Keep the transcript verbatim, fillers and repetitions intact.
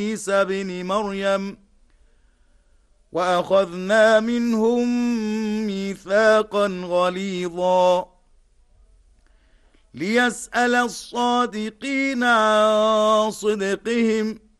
عيسى ابن مريم وأخذنا منهم ميثاقا غليظا ليسأل الصادقين عن صدقهم